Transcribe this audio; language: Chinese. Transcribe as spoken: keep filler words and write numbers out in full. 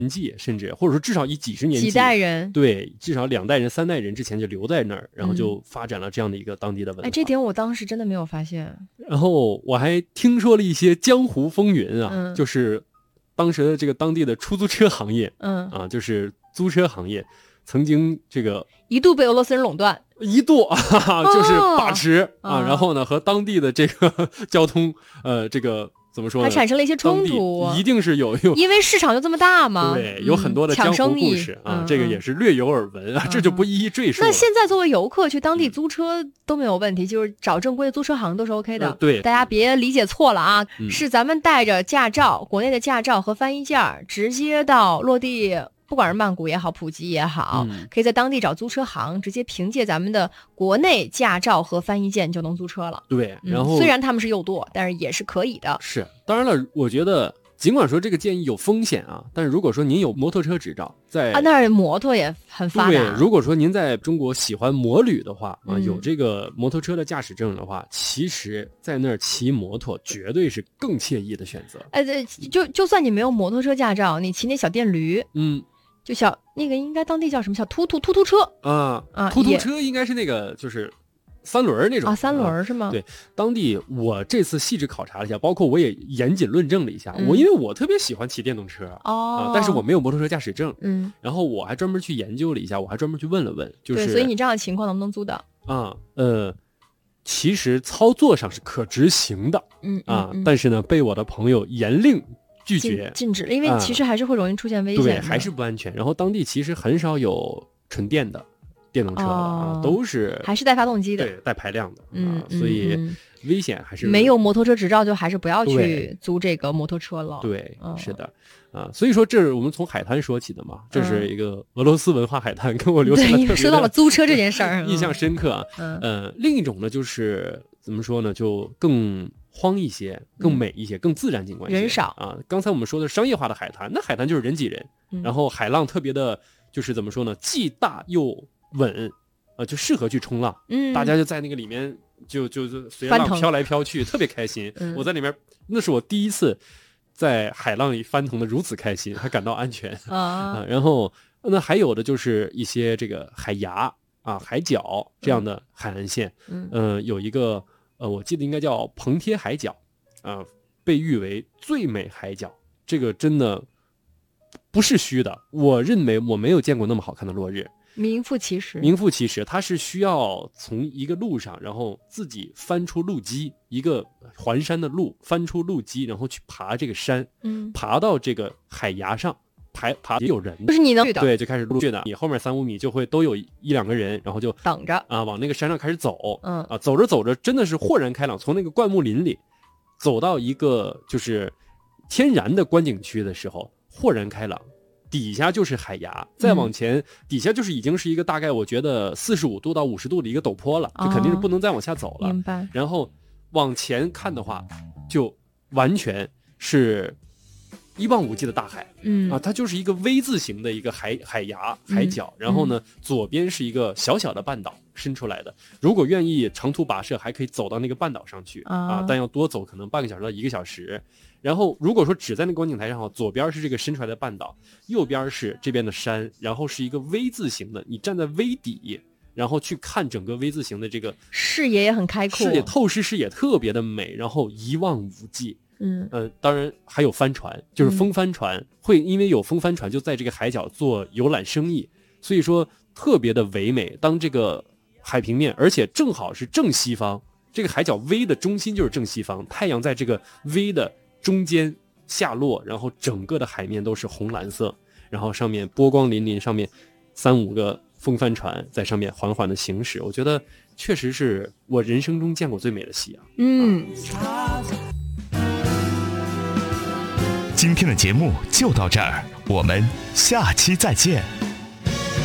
纪，甚至或者说至少以几十年几代人， 对，至少两代人三代人之前就留在那儿，然后就发展了这样的一个当地的文化。 哎，这点我当时真的没有发现。 然后我还听说了一些江湖风云啊， 嗯、 就是当时的这个当地的出租车行业， 嗯啊，就是租车行业曾经这个一度被俄罗斯人垄断， 一度啊就是把持、 哦、 啊，然后呢和当地的这个交通呃这个。怎么说呢？ 还产生了一些冲突， 一定是有有， 因为市场就这么大嘛。 对，有很多的江湖故事、 嗯、 啊，这个也是略有耳闻啊， 嗯、 这就不一一赘述了。 那现在作为游客去当地租车都没有问题，嗯、就是找正规的租车行都是 OK 的。 呃、对， 大家别理解错了啊， 嗯、 是咱们带着驾照，国内的驾照和翻译件直接到落地。不管是曼谷也好，普吉也好、 嗯， 可以在当地找租车行，直接凭借咱们的国内驾照和翻译件就能租车了。 对，然后、 嗯、虽然他们是诱舵，但是也是可以的。 是，当然了，我觉得尽管说这个建议有风险啊，但是如果说您有摩托车执照，在啊那儿摩托也很发达。 对，如果说您在中国喜欢摩旅的话啊， 嗯、 有这个摩托车的驾驶证的话，其实在那儿骑摩托绝对是更惬意的选择。 哎，对，就就算你没有摩托车驾照，你骑那小电驴， 嗯。 就小那个应该当地叫什么小突突突突车啊啊，突突车应该是那个就是三轮那种啊，三轮是吗、 啊？对，当地我这次细致考察了一下，包括我也严谨论证了一下。 嗯、 我因为我特别喜欢骑电动车哦、 啊，但是我没有摩托车驾驶证。 嗯， 然后我还专门去研究了一下，我还专门去问了问，就是对，所以你这样的情况能不能租到啊？呃，其实操作上是可执行的， 嗯啊， 嗯嗯但是呢，被我的朋友严令。拒绝禁止，因为其实还是会容易出现危险、 嗯，对，还是不安全。然后当地其实很少有纯电的电动车了、哦、啊，都是还是带发动机的， 对，带排量的， 嗯、 啊，所以危险还是没有摩托车执照就还是不要去租这个摩托车了。 对， 嗯、 是的，啊，所以说这是我们从海滩说起的嘛，这是一个俄罗斯文化海滩，跟我留下了特别的说到了租车这件事儿， 印象深刻啊。 嗯， 呃，另一种呢就是怎么说呢，就更。荒一些，更美一些，嗯、更自然景观一些。 人少啊！刚才我们说的商业化的海滩，那海滩就是人挤人， 嗯、 然后海浪特别的，就是怎么说呢，既大又稳，呃，就适合去冲浪。 嗯， 大家就在那个里面就，就就就随着浪飘来飘去，特别开心。 嗯、 我在里面，那是我第一次在海浪里翻腾的如此开心，还感到安全啊、 啊。然后，那还有的就是一些这个海牙啊、海角这样的海岸线， 嗯， 呃，有一个。呃，我记得应该叫蓬贴海角，啊、呃，被誉为最美海角。这个真的不是虚的，我认为我没有见过那么好看的落日， 名副其实。 名副其实，它是需要从一个路上，然后自己翻出路基，一个环山的路，翻出路基，然后去爬这个山， 嗯， 爬到这个海崖上。爬爬也有人， 就是你能对，就开始陆续的，你后面三五米就会都有一两个人，然后就等着啊，往那个山上开始走， 嗯啊，走着走着真的是豁然开朗，从那个灌木林里走到一个就是天然的观景区的时候，豁然开朗，底下就是海崖，再往前、嗯、底下就是已经是一个大概我觉得四十五度到五十度的一个陡坡了，就肯定是不能再往下走了。 明白。 然后往前看的话，就完全是。一望无际的大海， 嗯啊，它就是一个 V 字形的一个海海崖海角、嗯，然后呢，左边是一个小小的半岛伸出来的。如果愿意长途跋涉，还可以走到那个半岛上去、 啊, 啊，但要多走可能半个小时到一个小时。然后如果说只在那个观景台上，左边是这个伸出来的半岛，右边是这边的山，然后是一个 V 字形的，你站在 V 底，然后去看整个 V 字形的这个视野也很开阔， 视野透视视野特别的美，然后一望无际。 嗯呃，当然还有帆船，就是风帆船、嗯、会因为有风帆船就在这个海角做游览生意，所以说特别的唯美。当这个海平面，而且正好是正西方，这个海角 V 的中心就是正西方，太阳在这个 V 的中间下落，然后整个的海面都是红蓝色，然后上面波光粼粼，上面三五个风帆船在上面缓缓的行驶，我觉得确实是我人生中见过最美的夕阳。 嗯。 啊今天的节目就到这儿，我们下期再见。